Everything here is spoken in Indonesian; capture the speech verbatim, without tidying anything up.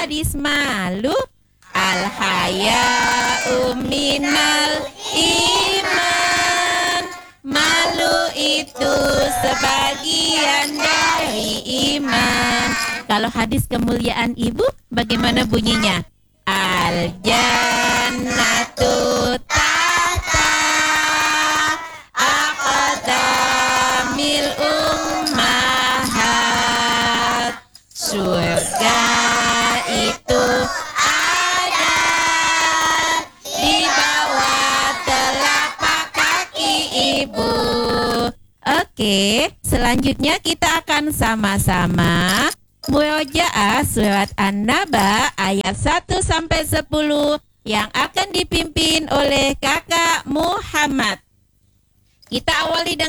hadis malu. Al-haya'u minal iman. Malu itu sebagian dari iman. Kalau hadis kemuliaan ibu, bagaimana bunyinya? Al-jannatu tahta aqdamil ummahat. Surga itu ada di bawah telapak kaki ibu. Oke, selanjutnya kita akan sama-sama Murojaah surat An-Naba ayat satu sampai sepuluh yang akan dipimpin oleh Kakak Muhammad. Kita awali dengan